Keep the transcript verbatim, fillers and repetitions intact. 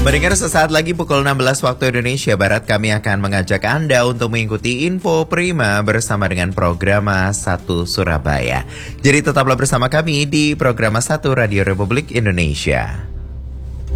Mendengar sesaat lagi pukul enam belas waktu Indonesia Barat, kami akan mengajak Anda untuk mengikuti Info Prima bersama dengan program satu Surabaya. Jadi tetaplah bersama kami di program satu Radio Republik Indonesia.